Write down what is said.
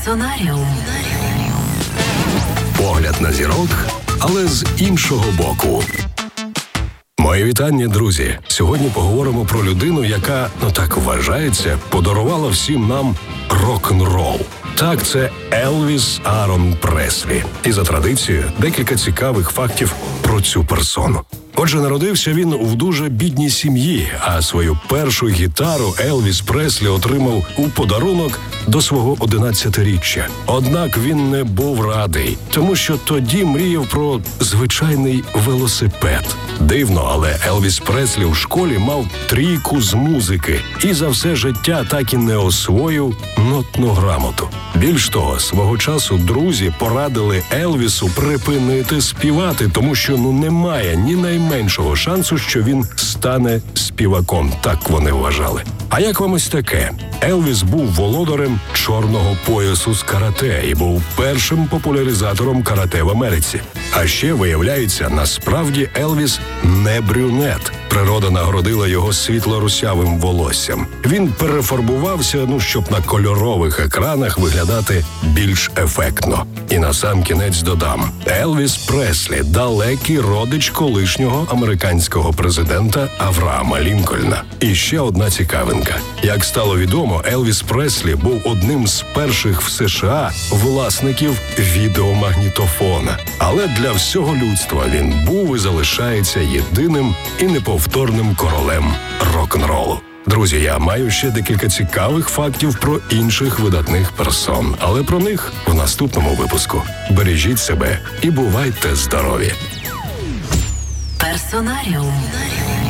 Персонаріум. Погляд на зірок, але з іншого боку. Мої вітання, друзі. Сьогодні поговоримо про людину, яка, так вважається, подарувала всім нам рок-н-рол. Так, це Елвіс Арон Преслі. І за традицією декілька цікавих фактів про цю персону. Отже, народився він в дуже бідній сім'ї, а свою першу гітару Елвіс Преслі отримав у подарунок до свого 11-річчя. Однак він не був радий, тому що тоді мріяв про звичайний велосипед. Дивно, але Елвіс Преслі в школі мав трійку з музики і за все життя так і не освоїв нотну грамоту. Більш того, свого часу друзі порадили Елвісу припинити співати, тому що немає ні найменшого шансу, що він стане співаком. Так вони вважали. А як вам ось таке? Елвіс був володарем чорного поясу з карате і був першим популяризатором карате в Америці. А ще, виявляється, насправді Елвіс не брюнет. Природа нагородила його світло-русявим волоссям. Він перефарбувався, щоб на кольорових екранах виглядати більш ефектно. І насамкінець додам. Елвіс Преслі – далекий родич колишнього американського президента Авраама Лінкольна. І ще одна цікавинка. Як стало відомо, Елвіс Преслі був одним з перших в США власників відеомагнітофона. Але для всього людства він був і залишається єдиним і неповторним королем рок-н-ролу. Друзі, я маю ще декілька цікавих фактів про інших видатних персон, але про них в наступному випуску. Бережіть себе і бувайте здорові! Персонаріум.